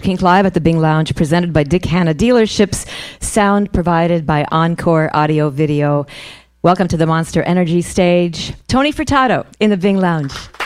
Pink Live at the Bing Lounge, presented by Dick Hanna Dealerships, sound provided by Encore Audio Video. Welcome to the Monster Energy stage. Tony Furtado in the Bing Lounge.